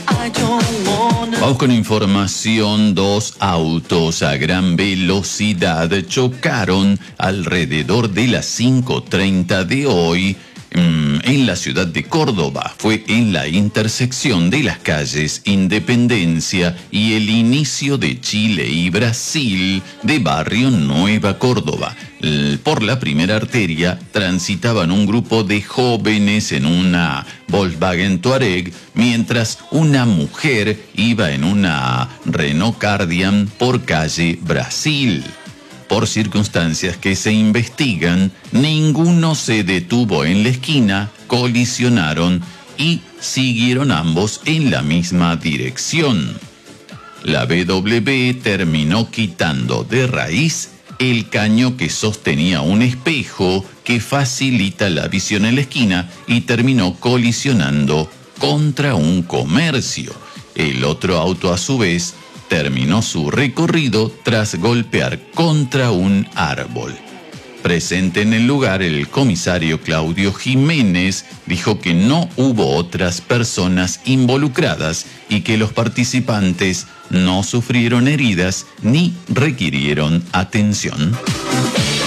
Vamos con información. 2 autos a gran velocidad chocaron alrededor de las 5:30 de hoy en la ciudad de Córdoba. Fue en la intersección de las calles Independencia y el inicio de Chile y Brasil de barrio Nueva Córdoba. Por la primera arteria transitaban un grupo de jóvenes en una Volkswagen Touareg, mientras una mujer iba en una Renault Kardian por calle Brasil. Por circunstancias que se investigan, ninguno se detuvo en la esquina, colisionaron y siguieron ambos en la misma dirección. La BW terminó quitando de raíz el caño que sostenía un espejo que facilita la visión en la esquina y terminó colisionando contra un comercio. El otro auto, a su vez, terminó su recorrido tras golpear contra un árbol. Presente en el lugar, el comisario Claudio Jiménez dijo que no hubo otras personas involucradas y que los participantes no sufrieron heridas ni requirieron atención.